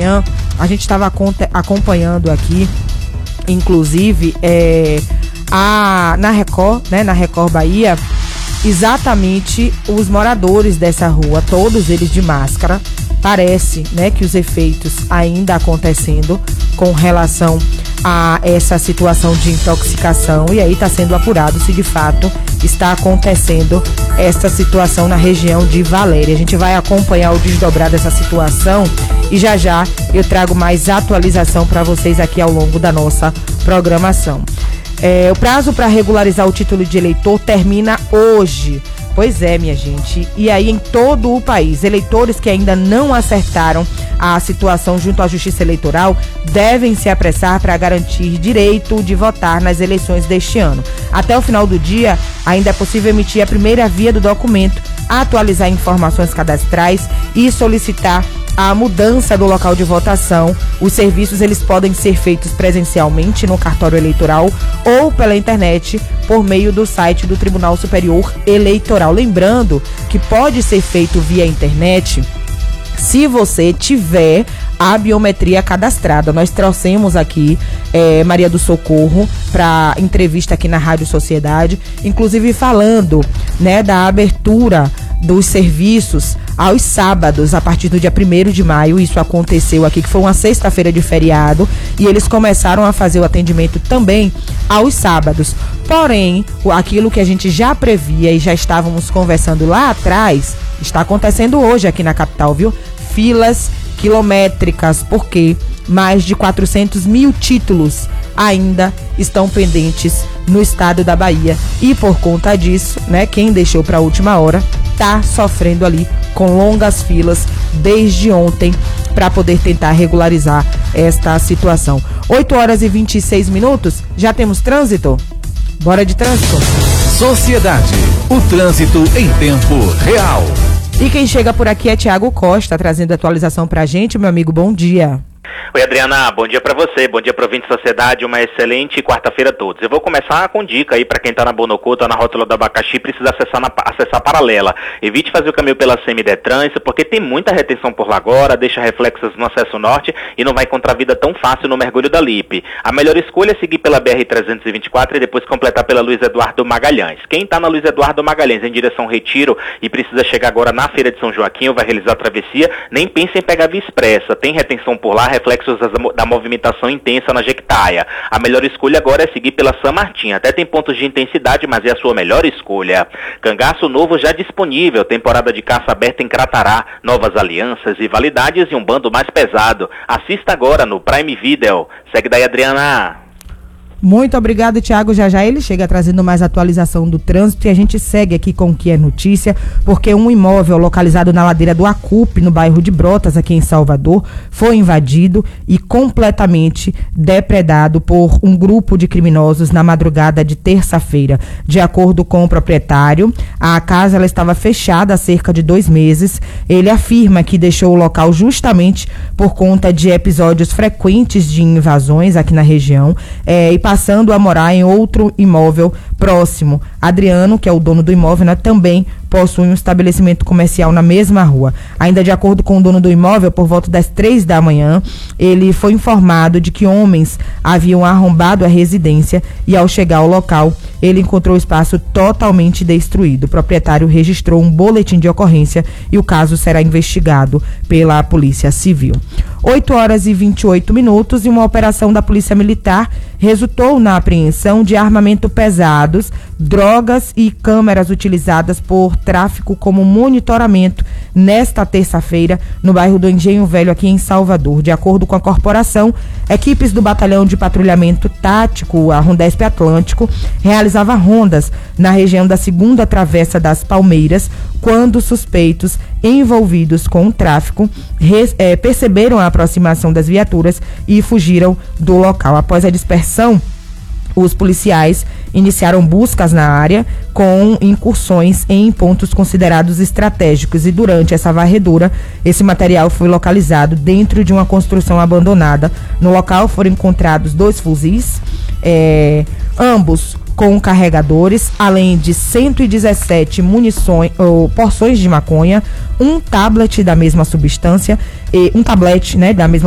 manhã, a gente estava acompanhando aqui, inclusive, na Record, né, na Record Bahia, exatamente os moradores dessa rua, todos eles de máscara. Parece, né, que os efeitos ainda acontecendo com relação a essa situação de intoxicação, e aí está sendo apurado se de fato está acontecendo essa situação na região de Valéria. A gente vai acompanhar o desdobrar dessa situação e já eu trago mais atualização para vocês aqui ao longo da nossa programação. O prazo para regularizar o título de eleitor termina hoje. Pois é, minha gente. E aí, em todo o país, eleitores que ainda não acertaram a situação junto à Justiça Eleitoral devem se apressar para garantir direito de votar nas eleições deste ano. Até o final do dia, ainda é possível emitir a primeira via do documento, atualizar informações cadastrais e solicitar a mudança do local de votação. Os serviços eles podem ser feitos presencialmente no cartório eleitoral ou pela internet por meio do site do Tribunal Superior Eleitoral. Lembrando que pode ser feito via internet se você tiver a biometria cadastrada. Nós trouxemos aqui Maria do Socorro para entrevista aqui na Rádio Sociedade, inclusive falando, né, da abertura dos serviços aos sábados, a partir do dia 1º de maio. Isso aconteceu aqui, que foi uma sexta-feira de feriado, e eles começaram a fazer o atendimento também aos sábados. Porém, aquilo que a gente já previa e já estávamos conversando lá atrás, está acontecendo hoje aqui na capital, viu? Filas quilométricas, porque mais de 400 mil títulos ainda estão pendentes no estado da Bahia. E por conta disso, né, quem deixou para a última hora está sofrendo ali com longas filas desde ontem para poder tentar regularizar esta situação. 8h26, já temos trânsito? Bora de trânsito? Sociedade, o trânsito em tempo real. E quem chega por aqui é Tiago Costa, trazendo atualização pra gente. Meu amigo, bom dia. Oi, Adriana, bom dia para você, bom dia para o ouvinte da Sociedade, uma excelente quarta-feira a todos. Eu vou começar com dica aí para quem está na Bonocô, tá na rótula do Abacaxi, precisa acessar paralela. Evite fazer o caminho pela Semidetran, porque tem muita retenção por lá agora, deixa reflexos no acesso norte e não vai encontrar vida tão fácil no mergulho da Lipe. A melhor escolha é seguir pela BR-324 e depois completar pela Luiz Eduardo Magalhães. Quem está na Luiz Eduardo Magalhães em direção ao Retiro e precisa chegar agora na Feira de São Joaquim, vai realizar a travessia, nem pense em pegar a Via Expressa, tem retenção por lá, reflexos da movimentação intensa na Jequitaia. A melhor escolha agora é seguir pela São Martim. Até tem pontos de intensidade, mas é a sua melhor escolha. Cangaço novo já disponível. Temporada de caça aberta em Cratará. Novas alianças, rivalidades e um bando mais pesado. Assista agora no Prime Video. Segue daí, Adriana. Muito obrigado, Tiago. Já ele chega trazendo mais atualização do trânsito e a gente segue aqui com o que é notícia, porque um imóvel localizado na ladeira do Acupe, no bairro de Brotas, aqui em Salvador, foi invadido e completamente depredado por um grupo de criminosos na madrugada de terça-feira. De acordo com o proprietário, a casa ela estava fechada há cerca de 2 meses. Ele afirma que deixou o local justamente por conta de episódios frequentes de invasões aqui na região, e passando a morar em outro imóvel próximo. Adriano, que é o dono do imóvel, né, também possui um estabelecimento comercial na mesma rua. Ainda de acordo com o dono do imóvel, por volta das 3 da manhã, ele foi informado de que homens haviam arrombado a residência e, ao chegar ao local, ele encontrou o espaço totalmente destruído. O proprietário registrou um boletim de ocorrência e o caso será investigado pela Polícia Civil. 8h28 e uma operação da Polícia Militar resultou na apreensão de armamento pesados, drogas e câmeras utilizadas por tráfico como monitoramento nesta terça-feira no bairro do Engenho Velho, aqui em Salvador. De acordo com a corporação, equipes do Batalhão de Patrulhamento Tático, a Rondesp Atlântico, realizava rondas na região da segunda travessa das Palmeiras, quando suspeitos envolvidos com o tráfico perceberam a aproximação das viaturas e fugiram do local. Após a dispersão, os policiais iniciaram buscas na área com incursões em pontos considerados estratégicos, e durante essa varredura, esse material foi localizado dentro de uma construção abandonada. No local foram encontrados 2 fuzis, ambos com carregadores, além de 117 porções de maconha, um tablet da mesma substância, um tablete, né, da mesma